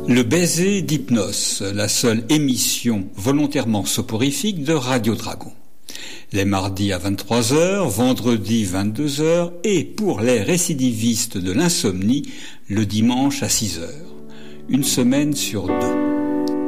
Le baiser d'Hypnos, la seule émission volontairement soporifique de Radio Dragon. Les mardis à 23h, vendredi 22h et pour les récidivistes de l'insomnie, le dimanche à 6h. Une semaine sur 2.